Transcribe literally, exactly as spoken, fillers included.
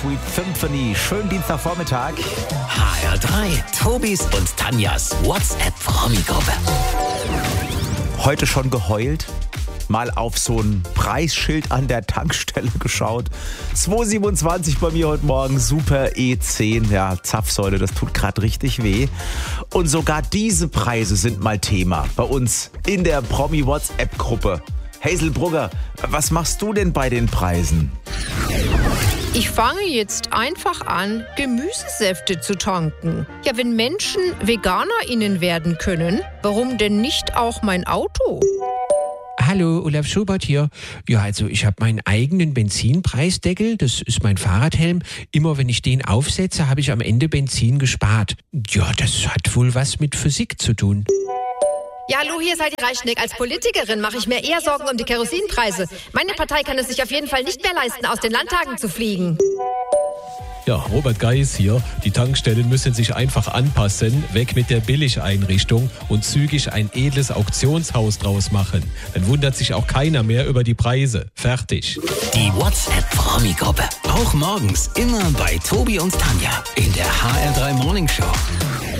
Sweet Symphony. Schönen Dienstagvormittag. H R drei, Tobis und Tanjas WhatsApp-Promi-Gruppe. Heute schon geheult? Mal auf so ein Preisschild an der Tankstelle geschaut. zwei siebenundzwanzig bei mir heute Morgen, Super E zehn. Ja, Zapfsäule, das tut gerade richtig weh. Und sogar diese Preise sind mal Thema bei uns in der Promi-WhatsApp-Gruppe. Hazel Brugger, was machst du denn bei den Preisen? Ich fange jetzt einfach an, Gemüsesäfte zu tanken. Ja, wenn Menschen VeganerInnen werden können, warum denn nicht auch mein Auto? Hallo, Olaf Schubert hier. Ja, also ich habe meinen eigenen Benzinpreisdeckel, das ist mein Fahrradhelm. Immer wenn ich den aufsetze, habe ich am Ende Benzin gespart. Ja, das hat wohl was mit Physik zu tun. Ja, hallo, hier ist Heidi Reichneck. Als Politikerin mache ich mir eher Sorgen um die Kerosinpreise. Meine Partei kann es sich auf jeden Fall nicht mehr leisten, aus den Landtagen zu fliegen. Ja, Robert Geis hier. Die Tankstellen müssen sich einfach anpassen, weg mit der Billigeinrichtung und zügig ein edles Auktionshaus draus machen. Dann wundert sich auch keiner mehr über die Preise. Fertig. Die WhatsApp-Promi-Gruppe. Auch morgens immer bei Tobi und Tanja in der H R drei Morning Show.